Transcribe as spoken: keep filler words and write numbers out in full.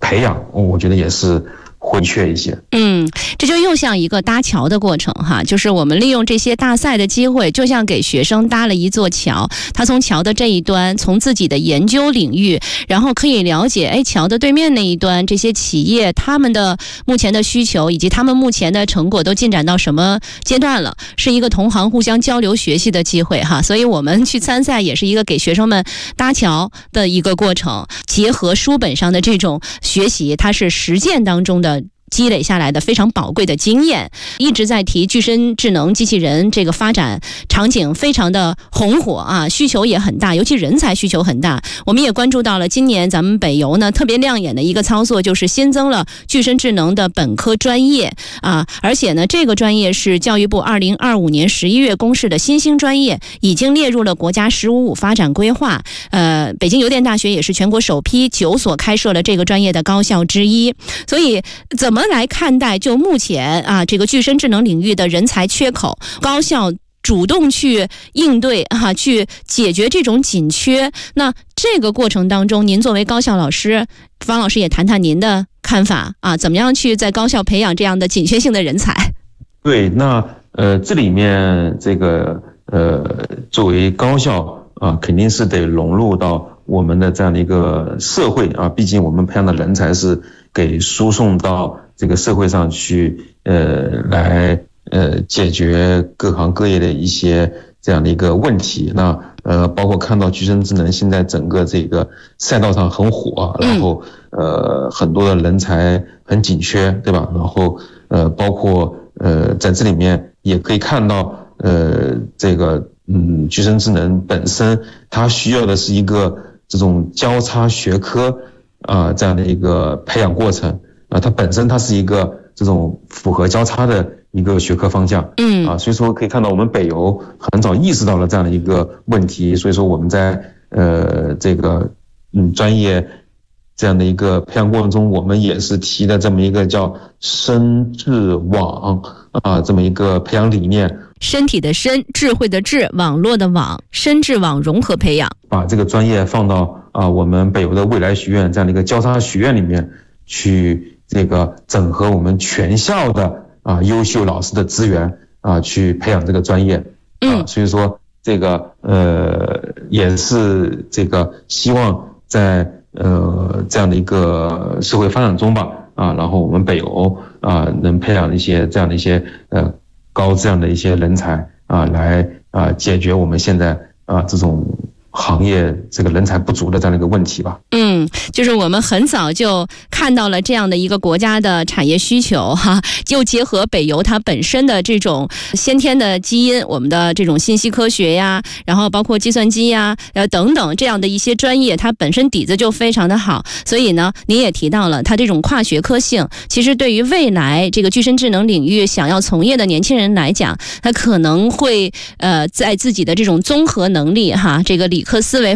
培养，我觉得也是会缺一些。 嗯，这就又像一个搭桥的过程哈，就是我们利用这些大赛的机会，就像给学生搭了一座桥，他从桥的这一端，从自己的研究领域，然后可以了解，哎，桥的对面那一端这些企业他们的目前的需求以及他们目前的成果都进展到什么阶段了，是一个同行互相交流学习的机会哈。所以我们去参赛也是一个给学生们搭桥的一个过程，结合书本上的这种学习，它是实践当中的积累下来的非常宝贵的经验。一直在提具身智能机器人这个发展场景非常的红火啊，需求也很大，尤其人才需求很大。我们也关注到了今年咱们北邮呢特别亮眼的一个操作，就是新增了具身智能的本科专业啊，而且呢这个专业是教育部二零二五年十一月公示的新兴专业，已经列入了国家十五五发展规划。呃，北京邮电大学也是全国首批九所开设了这个专业的高校之一。所以怎么来看待就目前啊这个具身智能领域的人才缺口，高校主动去应对啊，去解决这种紧缺？那这个过程当中，您作为高校老师，方老师也谈谈您的看法啊，怎么样去在高校培养这样的紧缺性的人才？ 对，那呃这里面这个呃作为高校啊，肯定是得融入到我们的这样的一个社会啊，毕竟我们培养的人才是给输送到这个社会上去，呃，来呃解决各行各业的一些这样的一个问题。那呃，包括看到具身智能现在整个这个赛道上很火，然后呃很多的人才很紧缺，对吧？然后呃，包括呃在这里面也可以看到，呃，这个嗯具身智能本身它需要的是一个这种交叉学科啊、呃、这样的一个培养过程。啊，它本身它是一个这种复合交叉的一个学科方向，嗯啊，所以说可以看到我们北邮很早意识到了这样的一个问题，所以说我们在呃这个嗯专业这样的一个培养过程中，我们也是提了这么一个叫身智网啊这么一个培养理念。 身体的身，智慧的智，网络的网，身智网融合培养， 把这个专业放到啊我们北邮的未来学院这样的一个交叉学院里面去。这个整合我们全校的啊优秀老师的资源啊，去培养这个专业啊，所以说这个呃也是这个希望在呃这样的一个社会发展中吧啊，然后我们北邮啊能培养一些这样的一些呃高质量的一些人才啊，来啊解决我们现在啊这种行业这个人才不足的这样的一个问题吧。 嗯，就是我们很早就看到了这样的一个国家的产业需求哈，又结合北邮它本身的这种先天的基因，我们的这种信息科学呀，然后包括计算机呀，呃等等这样的一些专业，它本身底子就非常的好。所以呢，您也提到了它这种跨学科性，其实对于未来这个具身智能领域想要从业的年轻人来讲，他可能会呃在自己的这种综合能力哈，这个理科思维